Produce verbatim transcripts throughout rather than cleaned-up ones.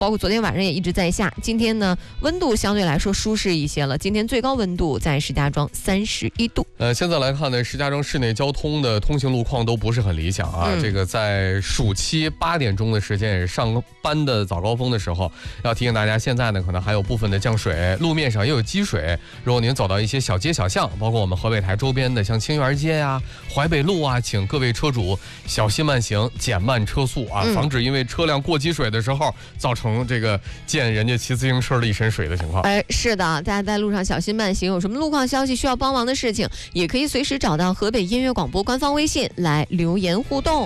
包括昨天晚上也一直在下。今天呢，温度相对来说舒适一些了。今天最高温度在石家庄三十一度。 呃，现在来看呢，石家庄市内交通的通行路况都不是很理想啊。嗯、这个在暑期八点钟的时间，也是上班的早高峰的时候，要提醒大家，现在呢可能还有部分的降水，路面上也有积水。如果您走到一些小街小巷，包括我们河北台周边的，像清源街呀、啊、淮北路啊，请各位车主小心慢行，减慢车速啊，嗯、防止因为车辆过积水的时候造成这个溅人家骑自行车的一身水的情况。 哎，是的，大家在路上小心慢行，有什么路况消息需要帮忙的事情，也可以随时找到河北音乐广播官方微信来留言互动。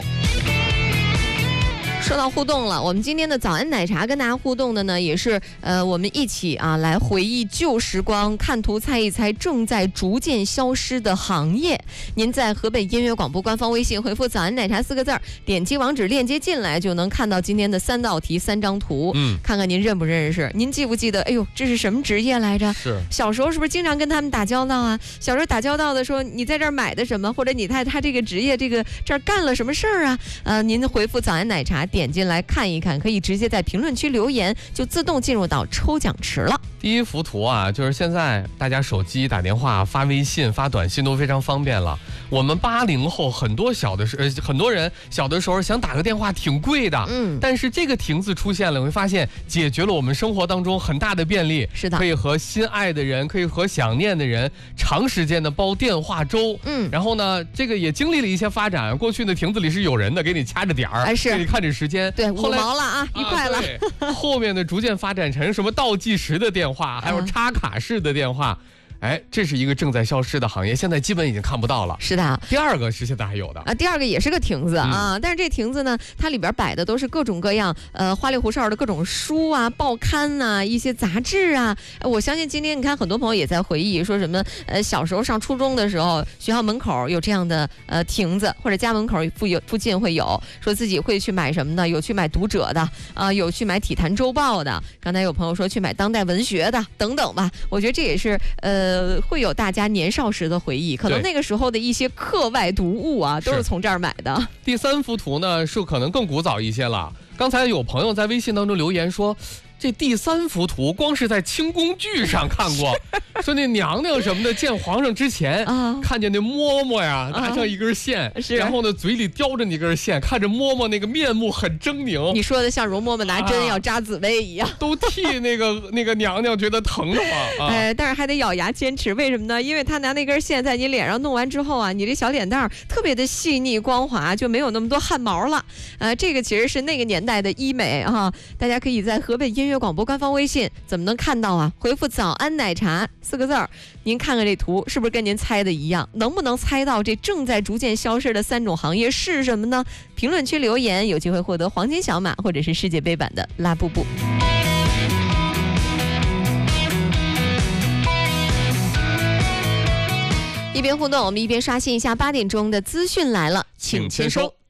说到互动了，我们今天的早安奶茶跟大家互动的呢，也是呃，我们一起啊来回忆旧时光，看图猜一猜正在逐渐消失的行业。您在河北音乐广播官方微信回复早安奶茶四个字儿，点击网址链接进来，就能看到今天的三道题三张图，嗯，看看您认不认识，您记不记得？哎呦，这是什么职业来着？ 是小时候是不是经常跟他们打交道啊？小时候打交道的说你在这儿买的什么，或者你在他这个职业这个这儿干了什么事儿啊？呃，您回复早安奶茶。点进来看一看，可以直接在评论区留言，就自动进入到抽奖池了。 第一幅图啊，就是现在大家手机打电话、发微信、发短信都非常方便了。我们八零后很多小的时，呃，很多人小的时候想打个电话挺贵的，嗯，但是这个亭子出现了，你会发现解决了我们生活当中很大的便利。 是的， 可以和心爱的人，可以和想念的人长时间的煲电话粥。嗯，然后呢，这个也经历了一些发展。过去的亭子里是有人的，给你掐着点儿， 哎，是给你看着时间。 对，五毛了啊，一块了。 啊、后面的逐渐发展成什么倒计时的电话，还有插卡式的电话。哎，这是一个正在消失的行业，现在基本已经看不到了。 是的， 第二个是现在还有的啊，第二个也是个亭子啊，嗯、但是这亭子呢，它里边摆的都是各种各样呃花里胡哨的各种书啊、报刊呐、啊、一些杂志啊。我相信今天你看很多朋友也在回忆说什么呃小时候上初中的时候，学校门口有这样的呃亭子，或者家门口附有附近会有，说自己会去买什么的，有去买读者的啊、呃，有去买体坛周报的，刚才有朋友说去买当代文学的等等吧。我觉得这也是呃。呃，会有大家年少时的回忆，可能那个时候的一些课外读物啊，都是从这儿买的。 第三幅图呢，是可能更古早一些了。刚才有朋友在微信当中留言说，这第三幅图光是在清宫剧上看过，说那娘娘什么的见皇上之前，啊、看见那嬷嬷呀拿上一根线，啊、然后呢嘴里叼着那根线，看着嬷嬷那个面目很狰狞。 你说的像容嬷嬷拿针要扎紫薇一样，啊、 都替那个那个娘娘觉得疼得慌。啊、 哎，但是还得咬牙坚持，为什么呢？因为他拿那根线在你脸上弄完之后啊，你这小脸蛋儿特别的细腻光滑，就没有那么多汗毛了。呃，这个其实是那个年代的医美哈，大家可以在河北音乐广播官方微信怎么能看到啊？回复早安奶茶四个字儿，您看看这图是不是跟您猜的一样？能不能猜到这正在逐渐消失的三种行业是什么呢？评论区留言有机会获得黄金小马或者是世界杯版的拉布布。一边互动，我们一边刷新一下八点钟的资讯来了，请签收。